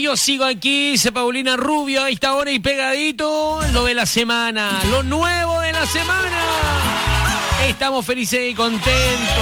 yo sigo aquí, dice Paulina Rubio, a esta hora y pegadito, lo de la semana, lo nuevo de la semana. Estamos felices y contentos.